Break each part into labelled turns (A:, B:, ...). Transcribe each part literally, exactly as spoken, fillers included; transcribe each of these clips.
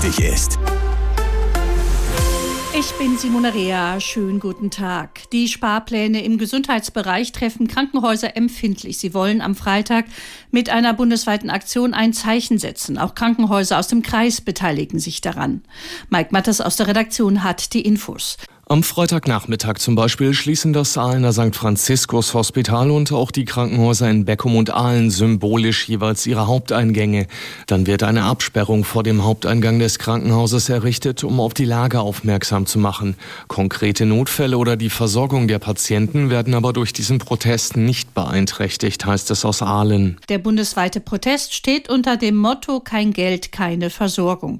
A: wichtig ist.
B: Ich bin Simone Rea. Schönen guten Tag. Die Sparpläne im Gesundheitsbereich treffen Krankenhäuser empfindlich. Sie wollen am Freitag mit einer bundesweiten Aktion ein Zeichen setzen. Auch Krankenhäuser aus dem Kreis beteiligen sich daran. Mike Mattes aus der Redaktion hat die Infos.
C: Am Freitagnachmittag zum Beispiel schließen das Ahlener Sankt Franziskus Hospital und auch die Krankenhäuser in Beckum und Ahlen symbolisch jeweils ihre Haupteingänge. Dann wird eine Absperrung vor dem Haupteingang des Krankenhauses errichtet, um auf die Lage aufmerksam zu machen. Konkrete Notfälle oder die Versorgung der Patienten werden aber durch diesen Protest nicht beeinträchtigt, heißt es aus Ahlen.
B: Der bundesweite Protest steht unter dem Motto „Kein Geld, keine Versorgung".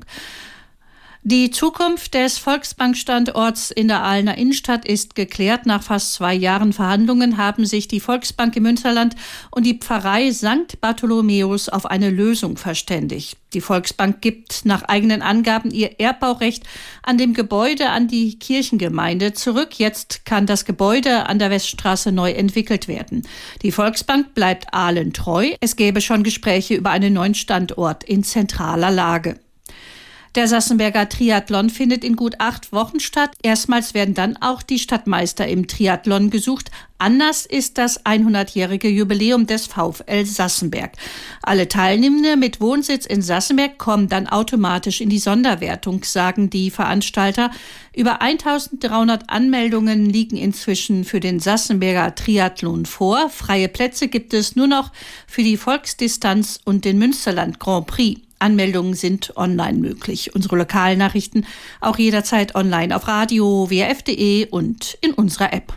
B: Die Zukunft des Volksbankstandorts in der Ahlener Innenstadt ist geklärt. Nach fast zwei Jahren Verhandlungen haben sich die Volksbank im Münsterland und die Pfarrei Sankt Bartholomäus auf eine Lösung verständigt. Die Volksbank gibt nach eigenen Angaben ihr Erbbaurecht an dem Gebäude an die Kirchengemeinde zurück. Jetzt kann das Gebäude an der Weststraße neu entwickelt werden. Die Volksbank bleibt Ahlen treu. Es gäbe schon Gespräche über einen neuen Standort in zentraler Lage. Der Sassenberger Triathlon findet in gut acht Wochen statt. Erstmals werden dann auch die Stadtmeister im Triathlon gesucht. Anders ist das hundertjährige Jubiläum des VfL Sassenberg. Alle Teilnehmenden mit Wohnsitz in Sassenberg kommen dann automatisch in die Sonderwertung, sagen die Veranstalter. Über eintausenddreihundert Anmeldungen liegen inzwischen für den Sassenberger Triathlon vor. Freie Plätze gibt es nur noch für die Volksdistanz und den Münsterland Grand Prix. Anmeldungen sind online möglich. Unsere Lokalnachrichten auch jederzeit online auf Radio W R F punkt de und in unserer App.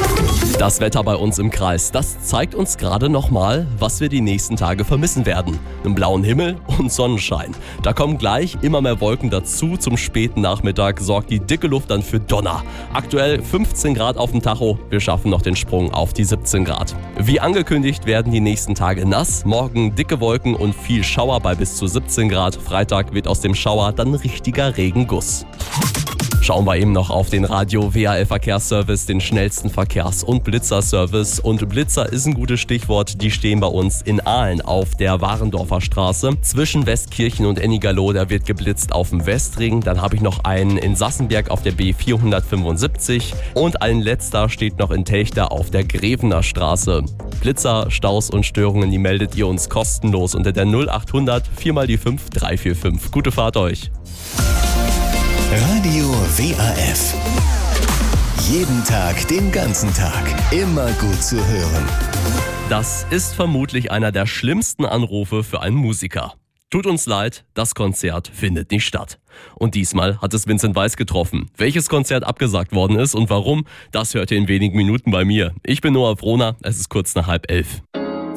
D: Das Wetter bei uns im Kreis, das zeigt uns gerade nochmal, was wir die nächsten Tage vermissen werden. Einen blauen Himmel und Sonnenschein. Da kommen gleich immer mehr Wolken dazu. Zum späten Nachmittag sorgt die dicke Luft dann für Donner. Aktuell fünfzehn Grad auf dem Tacho. Wir schaffen noch den Sprung auf die siebzehn Grad. Wie angekündigt werden die nächsten Tage nass. Morgen dicke Wolken und viel Schauer bei bis zu siebzehn Grad. Freitag wird aus dem Schauer dann richtiger Regenguss. Schauen wir eben noch auf den Radio W H L Verkehrsservice, den schnellsten Verkehrs- und Blitzer-Service. Und Blitzer ist ein gutes Stichwort. Die stehen bei uns in Ahlen auf der Warendorfer Straße. Zwischen Westkirchen und Ennigerloh, da wird geblitzt auf dem Westring. Dann habe ich noch einen in Sassenberg auf der B vierhundertfünfundsiebzig. Und ein letzter steht noch in Telchter auf der Grevener Straße. Blitzer, Staus und Störungen, die meldet ihr uns kostenlos unter der null achthundert vier mal die fünf drei vier fünf. Gute Fahrt euch!
A: Radio W A F. Jeden Tag, den ganzen Tag. Immer gut zu hören.
D: Das ist vermutlich einer der schlimmsten Anrufe für einen Musiker. Tut uns leid, das Konzert findet nicht statt. Und diesmal hat es Vincent Weiss getroffen. Welches Konzert abgesagt worden ist und warum, das hört ihr in wenigen Minuten bei mir. Ich bin Noah Frohner, es ist kurz nach halb elf.